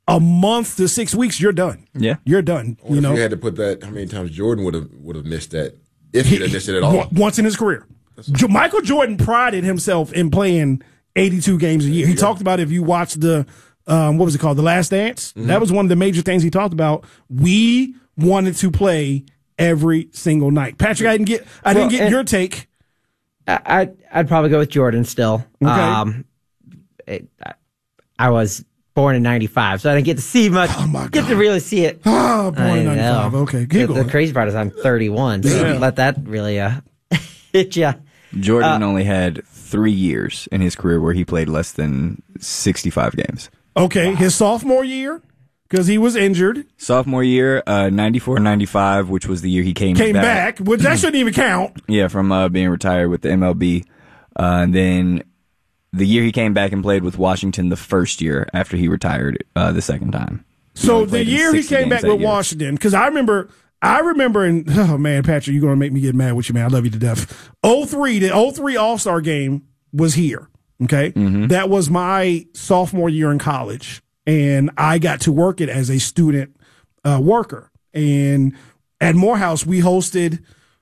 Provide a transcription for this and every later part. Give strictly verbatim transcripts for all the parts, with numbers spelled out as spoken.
a month to six weeks, you're done. Yeah, you're done. Or you if know, you had to put that, how many times Jordan would have would have missed that if he'd have missed it at all? Once in his career. Jo- Michael Jordan prided himself in playing eighty-two games a year. He yeah. talked about, if you watch the um, what was it called, The Last Dance. Mm-hmm. That was one of the major things he talked about. We wanted to play every single night. Patrick, I didn't get I well, didn't get your take. I I'd probably go with Jordan still. Okay. Um, it, I was born in ninety-five, so I didn't get to see much. Oh my God. Get to really see it. Oh, born in ninety-five. Okay, the, the crazy part is I'm thirty-one, so yeah. let that really uh, hit you. Jordan uh, only had three years in his career where he played less than sixty-five games. Okay, wow. His sophomore year, because he was injured. Sophomore year, uh, ninety-four ninety-five, which was the year he came, came back. back, which that shouldn't even count. Yeah, from uh, being retired with the M L B. Uh, and then the year he came back and played with Washington the first year after he retired uh, the second time. He so the year he came back with year. Washington, because I remember, I remember, in, oh man, Patrick, you're going to make me get mad with you, man. I love you to death. oh three, the oh three All-Star game was here, okay? Mm-hmm. That was my sophomore year in college, and I got to work it as a student uh, worker. And at Morehouse, we hosted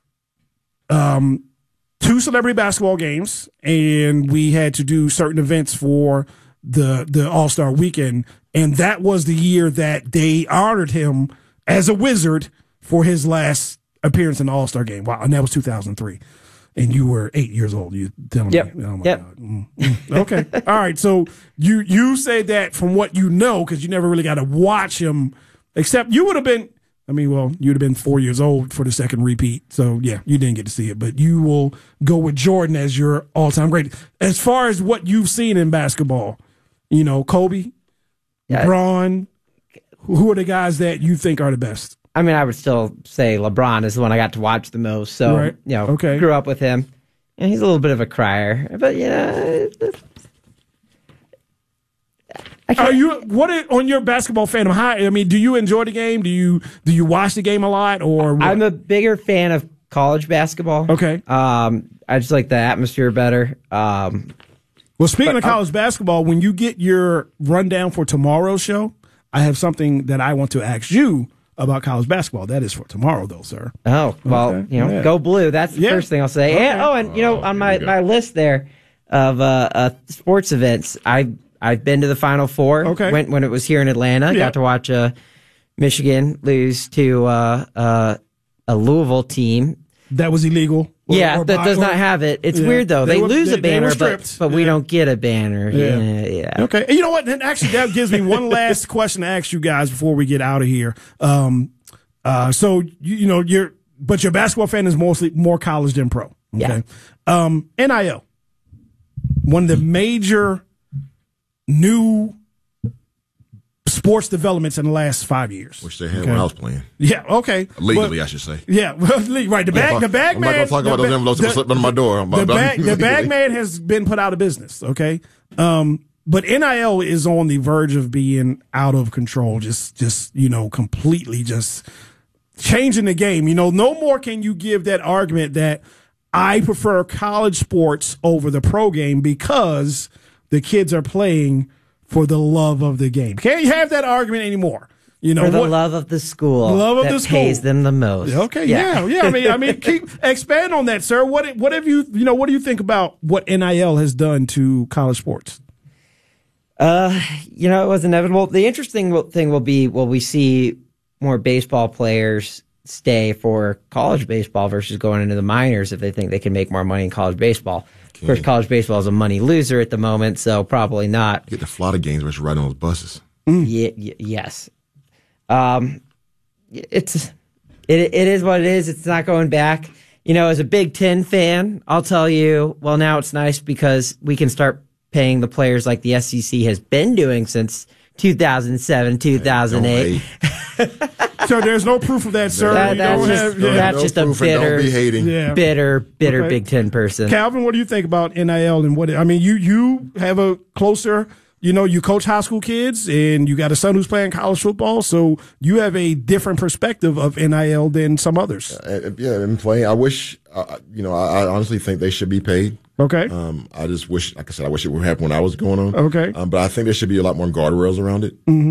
um, two celebrity basketball games, and we had to do certain events for the the All-Star weekend. And that was the year that they honored him as a Wizard for his last appearance in the All-Star game. Wow, and that was two thousand three. And you were eight years old. You telling yep. me? Oh my yep. God. Mm-hmm. Okay. All right. So you you say that from what you know, because you never really got to watch him, except you would have been, I mean, well, you would have been four years old for the second repeat. So, yeah, you didn't get to see it. But you will go with Jordan as your all-time great. As far as what you've seen in basketball, you know, Kobe, yeah. LeBron, who are the guys that you think are the best? I mean, I would still say LeBron is the one I got to watch the most. So, right. you know, okay. grew up with him. And he's a little bit of a crier. But, you know, are you what are, on your basketball fandom? How, I mean, do you enjoy the game? Do you do you watch the game a lot? Or what? I'm a bigger fan of college basketball. Okay. Um, I just like the atmosphere better. Um, well, speaking of college I'm, basketball, when you get your rundown for tomorrow's show, I have something that I want to ask you about college basketball. That is for tomorrow, though, sir. Oh, well, okay. you know, yeah. go blue. That's the yeah. first thing I'll say. Okay. And, oh, and, you know, on my, my list there of uh, uh, sports events, I, I've been to the Final Four okay. when, when it was here in Atlanta. Yeah. Got to watch uh, Michigan lose to uh, uh, a Louisville team. That was illegal. Or, yeah, or that buy, does or, not have it. It's yeah. weird, though. They, they were, lose they, a banner, but, but yeah. we don't get a banner. Yeah. Yeah. yeah. Okay. And you know what? And actually, that gives me one last question to ask you guys before we get out of here. Um, uh, so, you, you know, you're, but your basketball fan is mostly more college than pro. Okay. Yeah. Um, N I L. One of the major new sports developments in the last five years. Which they had okay. when I was playing. Yeah, okay. Legally, but, I should say. Yeah, well, right. The bag, the bag I'm man. I'm not going to talk about the, those envelopes that slipped under my door. I'm the, done. bag, the bag man has been put out of business, okay? Um, but N I L is on the verge of being out of control, just, just you know, completely just changing the game. You know, no more can you give that argument that I prefer college sports over the pro game because the kids are playing for the love of the game. Can't you have that argument anymore? You know, for the what, love of the school, the love of that the school pays them the most. Okay, yeah, yeah. yeah. I mean, I mean, keep expand on that, sir. What, what have you, you know, what do you think about what N I L has done to college sports? Uh, you know, it was inevitable. The interesting thing will be, will we see more baseball players stay for college baseball versus going into the minors if they think they can make more money in college baseball? Of course, college baseball is a money loser at the moment, so probably not. Get the Florida games where it's right on those buses. Mm. Yeah, y- yes. Um, it's it it is what it is. It's not going back. You know, as a Big Ten fan, I'll tell you, well, now it's nice because we can start paying the players like the S E C has been doing since two thousand seven, two thousand eight. So there's no proof of that, sir. That, that's just, have, yeah. that's no just a bitter, be hating. Yeah. bitter, bitter okay. Big Ten person. Calvin, what do you think about N I L and what? I mean, you you have a closer. You know, you coach high school kids, and you got a son who's playing college football, so you have a different perspective of N I L than some others. Uh, yeah, and playing. I wish, uh, you know, I, I honestly think they should be paid. Okay. Um, I just wish, like I said, I wish it would happen when I was going on. Okay. Um, but I think there should be a lot more guardrails around it. Mm-hmm.